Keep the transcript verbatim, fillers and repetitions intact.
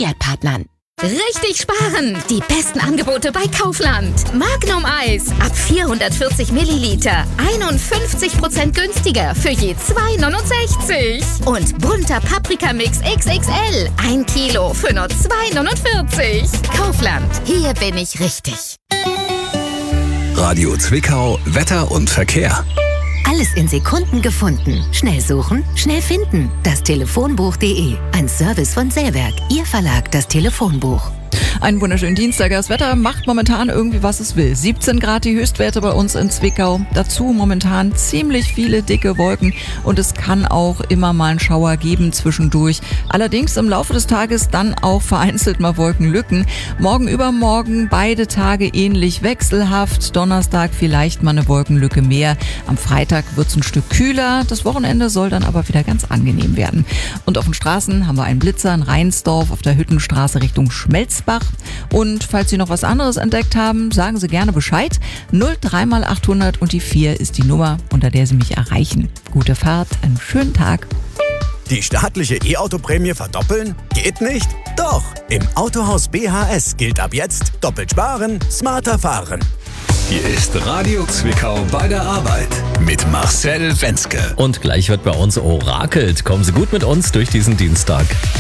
Fiat-Partnern. Richtig sparen! Die besten Angebote bei Kaufland. Magnum Eis ab vierhundertvierzig Milliliter. einundfünfzig Prozent günstiger für je zwei neunundsechzig. Und bunter Paprikamix X X L. ein Kilo für nur zwei neunundvierzig. Kaufland. Hier bin ich richtig. Radio Zwickau, Wetter und Verkehr. Alles in Sekunden gefunden. Schnell suchen, schnell finden. Das Telefonbuch punkt de. Ein Service von Sellwerk. Ihr Verlag, das Telefonbuch. Einen wunderschönen Dienstag. Das Wetter macht momentan irgendwie, was es will. siebzehn Grad die Höchstwerte bei uns in Zwickau. Dazu momentan ziemlich viele dicke Wolken und es kann auch immer mal einen Schauer geben zwischendurch. Allerdings im Laufe des Tages dann auch vereinzelt mal Wolkenlücken. Morgen, übermorgen beide Tage ähnlich wechselhaft. Donnerstag vielleicht mal eine Wolkenlücke mehr. Am Freitag wird es ein Stück kühler. Das Wochenende soll dann aber wieder ganz angenehm werden. Und auf den Straßen haben wir einen Blitzer in Rheinsdorf auf der Hüttenstraße Richtung Schmelzbach. Und falls Sie noch was anderes entdeckt haben, sagen Sie gerne Bescheid. null drei mal achthundert und die vier ist die Nummer, unter der Sie mich erreichen. Gute Fahrt, einen schönen Tag. Die staatliche E-Auto-Prämie verdoppeln? Geht nicht? Doch! Im Autohaus B H S gilt ab jetzt doppelt sparen, smarter fahren. Hier ist Radio Zwickau bei der Arbeit mit Marcel Wenzke. Und gleich wird bei uns orakelt. Kommen Sie gut mit uns durch diesen Dienstag.